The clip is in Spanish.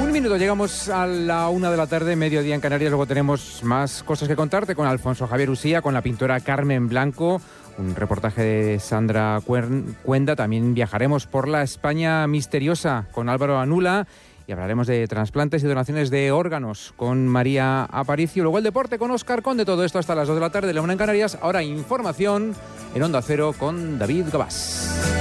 Un minuto, llegamos a la 1 de la tarde, mediodía en Canarias. Luego tenemos más cosas que contarte con Alfonso Javier Usía, con la pintora Carmen Blanco, un reportaje de Sandra Cuenda. También viajaremos por la España misteriosa con Álvaro Anula y hablaremos de trasplantes y donaciones de órganos con María Aparicio. Luego el deporte con Óscar Conde. Todo esto hasta las 2 de la tarde, la 1 en Canarias. Ahora información en Onda Cero con David Gabás.